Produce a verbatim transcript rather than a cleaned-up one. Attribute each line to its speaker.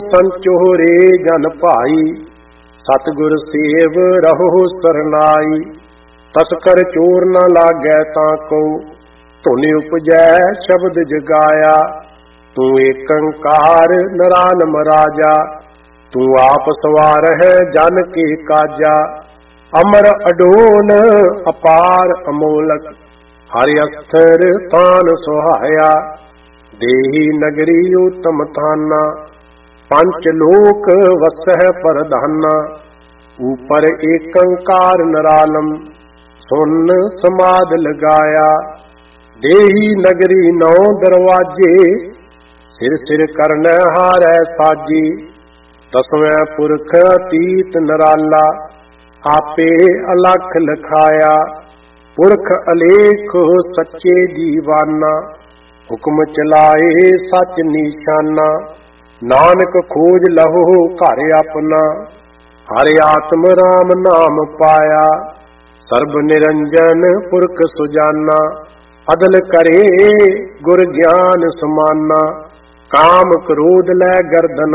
Speaker 1: ਸੰਚੋਰੇ ਜਨ ਭਾਈ, ਸਤਿਗੁਰ ਸੇਵ ਰਹੋ ਸਰਨਾਈ। ਤਸਕਰ ਚੋਰ ਨ ਲਾਗੈ ਤਾਂ ਕੋ, ਧੁਨ ਉਪਜੈ ਸ਼ਬਦ ਜਗਾਇਆ। ਤੂੰ ਏਕੰਕਾਰ ਨਿਰਾਲਮ ਰਾਜਾ, ਤੂੰ ਆਪ ਸਵਾਰਹਿ ਜਨ ਕੇ ਕਾਜਾ। ਅਮਰ ਅਡੋਲ ਅਪਾਰ ਅਮੋਲਕ, ਹਰਿ ਅਸਥਰ ਤਾਨ ਸੁਹਾਇਆ। ਦੇਹੀ ਨਗਰੀ ਉਤਮ ਥਾਨਾ, ਪੰਚ ਲੋਕ ਵਸਹਿ ਪ੍ਰਧਾਨਾ। ਉਪਰ ਏਕੰਕਾਰ ਨਿਰਾਲਮ, ਸੁਨ ਸਮਾਦ ਲਗਾਇਆ। ਦੇਹੀ ਨਗਰੀ ਨੌ ਦਰਵਾਜੇ, ਸਿਰ ਸਿਰ ਕਰਨੈ ਹਾਰੈ ਸਾਜੀ। ਦਸਵੇਂ ਪੁਰਖ ਅਤੀਤ ਨਿਰਾਲਾ, ਆਪੇ ਅਲਖ ਲਖਾਇਆ। ਪੁਰਖ ਅਲੇਖ ਸੱਚੇ ਦੀਵਾਨਾ, ਹੁਕਮ ਚਲਾਏ ਸੱਚ ਨਿਸ਼ਾਨਾ। ਨਾਨਕ ਖੋਜ ਲਹੋ ਘਰ ਆਪਣਾ, ਹਰਿ ਆਤਮ ਰਾਮ ਨਾਮ ਪਾਇਆ। ਸਰਬ ਨਿਰੰਜਨ ਪੁਰਖ ਸੁਜਾਨਾ, ਅਦਲ ਕਰੇ ਗੁਰ ਗਿਆਨ ਸਮਾਨਾ। ਕਾਮ ਕ੍ਰੋਧ ਲੈ ਗਰਦਨ